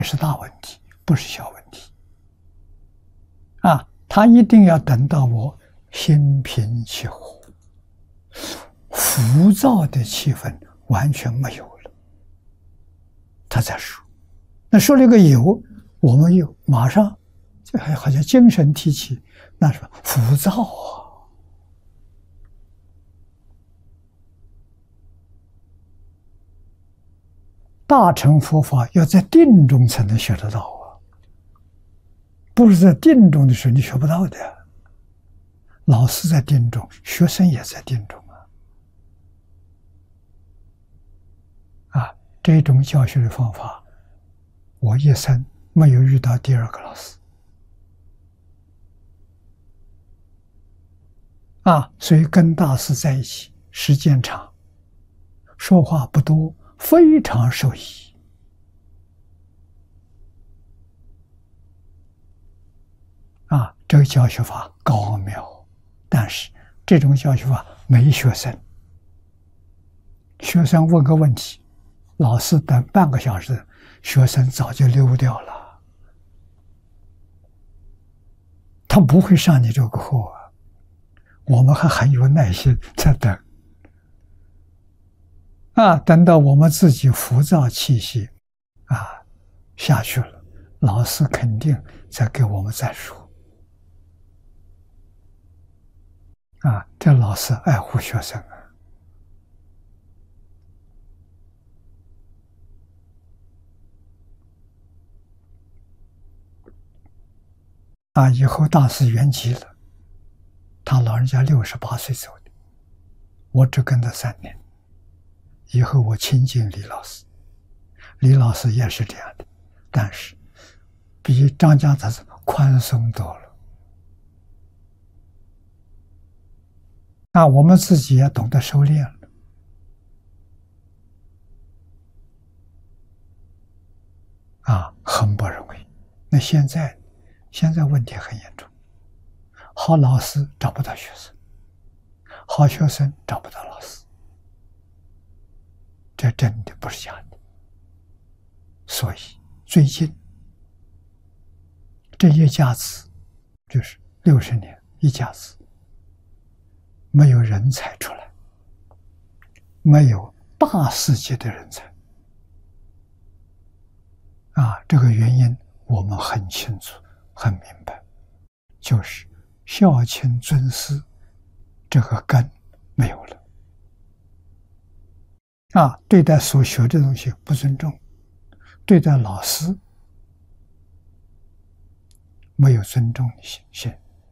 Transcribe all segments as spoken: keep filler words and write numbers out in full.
是大问题，不是小问题。啊，他一定要等到我心平气和，浮躁的气氛完全没有了，他才说。那说了个有，我们又马上这还好像精神提起，那是浮躁啊。大乘佛法要在定中才能学得到啊，不是在定中的时候你学不到的。老师在定中，学生也在定中啊。啊，这种教学的方法，我一生没有遇到第二个老师。啊，所以跟大师在一起时间长，说话不多，非常受益。啊，这个教学法高妙，但是这种教学法没学生。学生问个问题，老师等半个小时，学生早就溜掉了。他不会上你这个课啊，我们还很有耐心在等。啊，等到我们自己浮躁气息啊下去了，老师肯定再给我们再说。啊，这老师爱护学生啊。啊，以后大师圆寂了，他老人家六十八岁走的，我只跟他三年。以后我亲近李老师，李老师也是这样的，但是比张家大师宽松多了。那我们自己也懂得收敛了。啊，很不容易。那现在，现在问题很严重，好老师找不到学生，好学生找不到老师。这真的不是假的。所以最近这一甲子，就是六十年一甲子，没有人才出来，没有大师级的人才。啊，这个原因我们很清楚很明白，就是孝亲尊师这个根没有了。啊，对待所学的东西不尊重，对待老师没有尊重的心。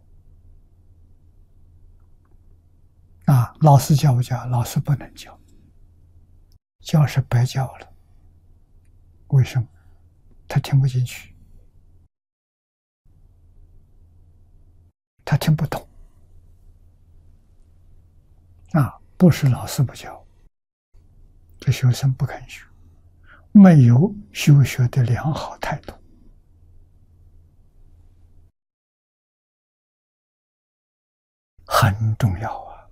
啊，老师教不教？老师不能教，教是白教了。为什么？他听不进去，他听不懂。啊，不是老师不教，这学生不肯学，没有修学的良好态度。很重要啊！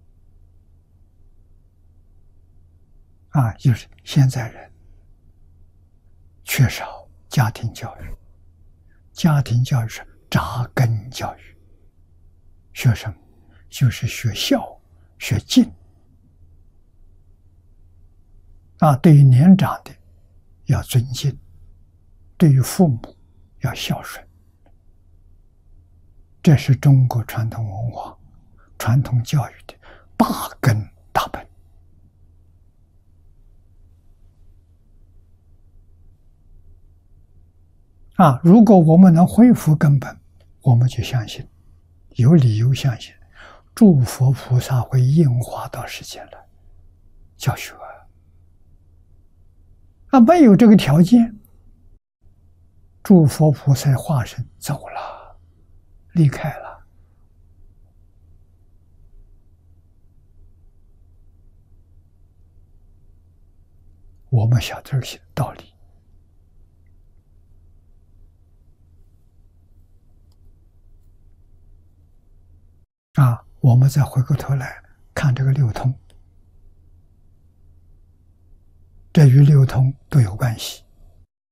啊，就是现在人缺少家庭教育，家庭教育是扎根教育，学什么？就是学孝、学敬。啊，对于年长的要尊敬，对于父母要孝顺，这是中国传统文化、传统教育的大根大本。啊，如果我们能恢复根本，我们就相信，有理由相信，诸佛菩萨会应化到世间来教学。啊，没有这个条件，诸佛菩萨化身走了，离开了。我们晓得这些道理。啊，我们再回过头来看这个六通，这与六通都有关系。